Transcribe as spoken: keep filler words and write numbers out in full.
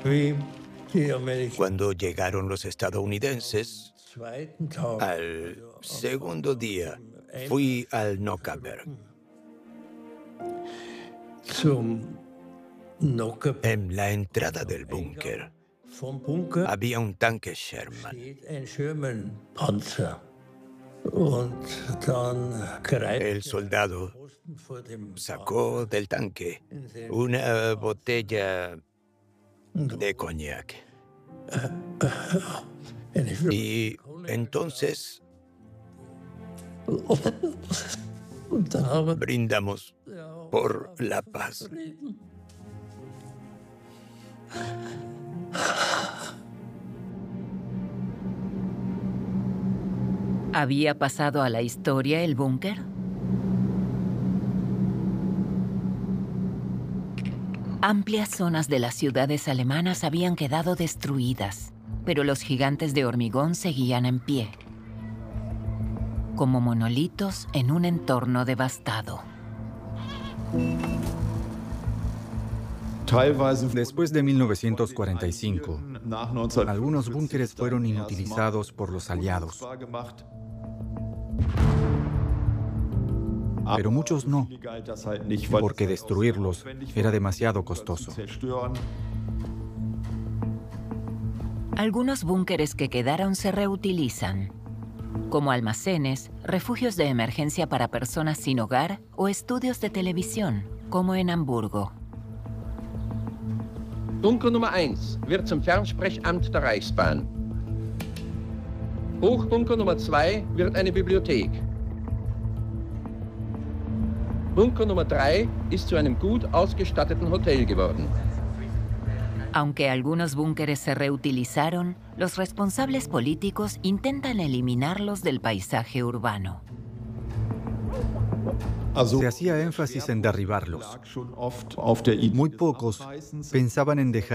Cuando llegaron los estadounidenses, al segundo día fui al Nockherberg. En la entrada del búnker había un tanque Sherman. El soldado sacó del tanque una botella de coñac. Y entonces brindamos por la paz. ¿Había pasado a la historia el búnker? Amplias zonas de las ciudades alemanas habían quedado destruidas, pero los gigantes de hormigón seguían en pie, como monolitos en un entorno devastado. Después de mil novecientos cuarenta y cinco, algunos búnkeres fueron inutilizados por los aliados. Pero muchos no, porque destruirlos era demasiado costoso. Algunos búnkeres que quedaron se reutilizan, como almacenes, refugios de emergencia para personas sin hogar o estudios de televisión, como en Hamburgo. Bunker Nummer eins wird zum Fernsprechamt der Reichsbahn. Hochbunker Nummer zwei wird eine Bibliothek. Bunker Nummer drei ist zu einem gut ausgestatteten Hotel geworden. Aunque algunos búnkeres se reutilizaron, los responsables políticos intentan eliminarlos del paisaje urbano. Se hacía énfasis en derribarlos. Muy pocos pensaban en dejar